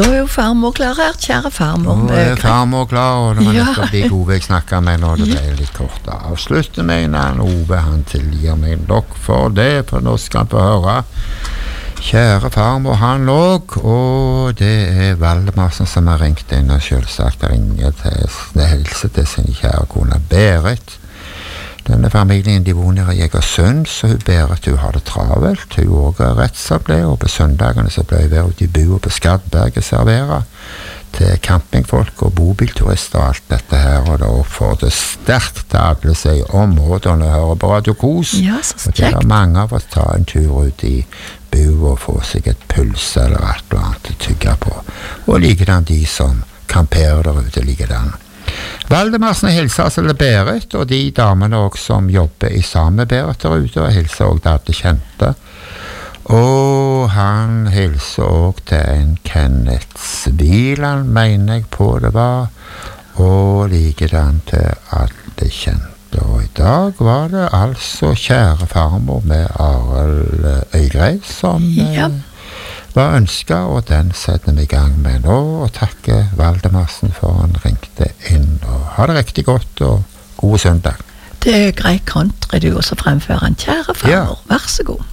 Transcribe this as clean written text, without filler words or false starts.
Da jo farmor klar her, kjære farmor. Nå farmor klar, og det var Ja. nettopp de gode jeg snakket med når det ble litt kort. Avslutte med en Ove, han tilgir meg nok for det, for nå skal han få høre. Kjære farmor, han låg, og det Valdemarsen som har ringt inn og selvsagt ringer til helse til sin kjære kone Berit. Denne familien de bor nede i Egersund, så hun Berit hun har det travelt. Hun også er rettsavlet, og på søndagene så ble hun ute i bua på Skadberget servere til campingfolk og bobilturister og alt dette her, og da oppfordrer sterkt til alle seg i områdene og hører på Radio Kos. Ja, så Og det kjekt. mange av oss tar en tur ut i bua og får seg et pølse eller et eller annet å tygge på. Og likedan de som kamperer der ute, likedan. Valdemarsen hilser til Berit, og de damene også som jobber i sammen med Berit der ute, og hilser også til alle kjente. Og han hilser også til en Kenneth Sviland, mener jeg på det var, og likedan til alle kjente. Og i dag var det altså kjære farmor med Arild Øygrei som Ja. var ønsket, og den setter vi i gang med nå, og takker Valdemarsen for han ringte inn, og ha det riktig godt, og god søndag. Det grei country du også fremfører en kjære farmor. Vær så god.